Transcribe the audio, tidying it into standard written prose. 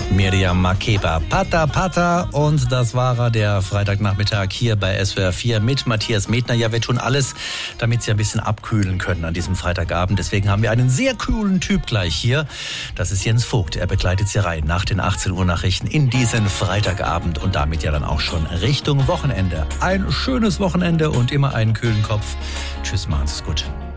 Miriam Makeba, Pata Pata, und das war der Freitagnachmittag hier bei SWR 4 mit Matthias Medtner. Ja, wir tun alles, damit Sie ein bisschen abkühlen können an diesem Freitagabend. Deswegen haben wir einen sehr coolen Typ gleich hier. Das ist Jens Vogt. Er begleitet Sie rein nach den 18 Uhr Nachrichten in diesen Freitagabend und damit ja dann auch schon Richtung Wochenende. Ein schönes Wochenende und immer einen kühlen Kopf. Tschüss, machen's gut.